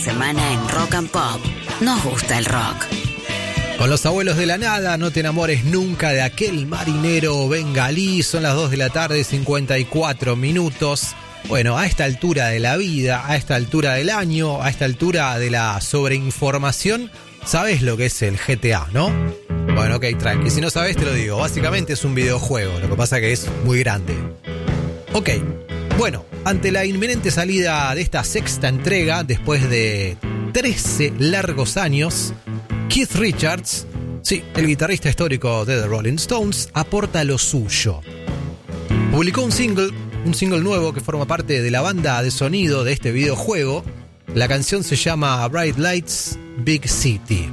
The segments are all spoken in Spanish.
Semana en Rock and Pop. Nos gusta el rock. Con los abuelos de la nada, no te enamores nunca de aquel marinero bengalí. Son las 2 de la tarde, 54 minutos. Bueno, a esta altura de la vida, a esta altura del año, a esta altura de la sobreinformación, sabes lo que es el GTA, ¿no? Bueno, ok, tranqui. Si no sabes, te lo digo. Básicamente es un videojuego, lo que pasa que es muy grande. Ok, bueno, ante la inminente salida de esta sexta entrega, después de 13 largos años, Keith Richards, sí, el guitarrista histórico de The Rolling Stones, aporta lo suyo. Publicó un single nuevo que forma parte de la banda de sonido de este videojuego. La canción se llama Bright Lights, Big City.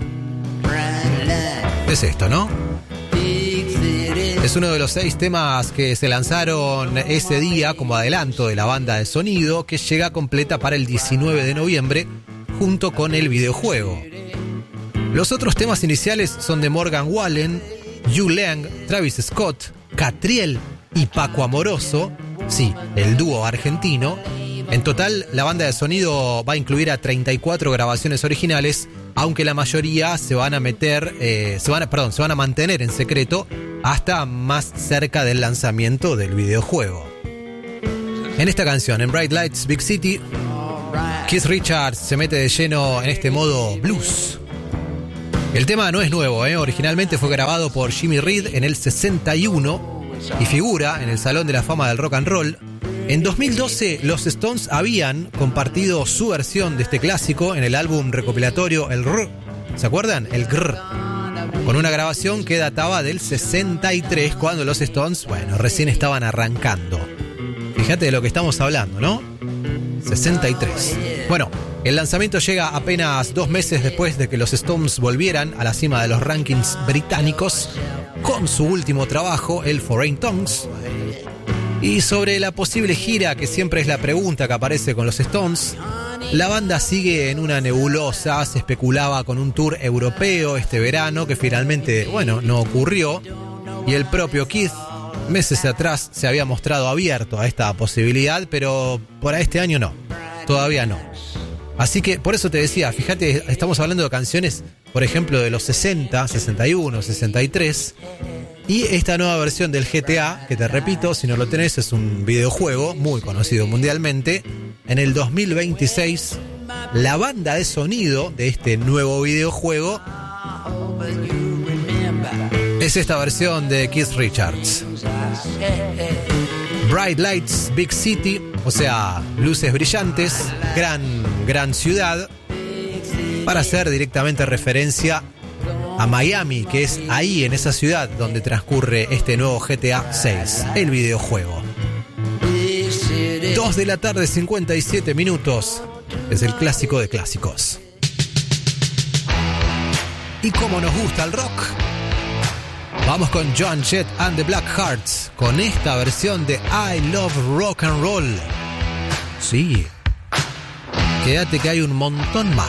Es esto, ¿no? Es uno de los 6 temas que se lanzaron ese día como adelanto de la banda de sonido, que llega completa para el 19 de noviembre junto con el videojuego. Los otros temas iniciales son de Morgan Wallen, Hugh Lang, Travis Scott, Catriel y Paco Amoroso, sí, el dúo argentino. En total, la banda de sonido va a incluir a 34 grabaciones originales, aunque la mayoría se van a mantener en secreto hasta más cerca del lanzamiento del videojuego. En esta canción, en Bright Lights, Big City, Keith Richards se mete de lleno en este modo blues. El tema no es nuevo, originalmente fue grabado por Jimmy Reed en el 61 y figura en el Salón de la Fama del Rock and Roll. En 2012, los Stones habían compartido su versión de este clásico en el álbum recopilatorio El Grr. ¿Se acuerdan? El Grr. Con una grabación que databa del 63, cuando los Stones, recién estaban arrancando. Fíjate de lo que estamos hablando, ¿no? 63. Bueno, el lanzamiento llega apenas 2 meses después de que los Stones volvieran a la cima de los rankings británicos con su último trabajo, el Foreign Tongues. Y sobre la posible gira, que siempre es la pregunta que aparece con los Stones, la banda sigue en una nebulosa. Se especulaba con un tour europeo este verano, que finalmente, no ocurrió. Y el propio Keith, meses atrás, se había mostrado abierto a esta posibilidad, pero para este año no, todavía no. Así que por eso te decía, fíjate, estamos hablando de canciones, por ejemplo, de los 60, 61, 63... Y esta nueva versión del GTA, que te repito, si no lo tenés, es un videojuego muy conocido mundialmente. En el 2026, la banda de sonido de este nuevo videojuego es esta versión de Keith Richards. Bright Lights, Big City, o sea, luces brillantes, gran ciudad, para hacer directamente referencia a Miami, que es ahí en esa ciudad donde transcurre este nuevo GTA 6, el videojuego. 2 de la tarde, 57 minutos. Es el clásico de clásicos. Y como nos gusta el rock, vamos con Joan Jett and the Blackhearts, con esta versión de I Love Rock and Roll. Sí, quédate que hay un montón más.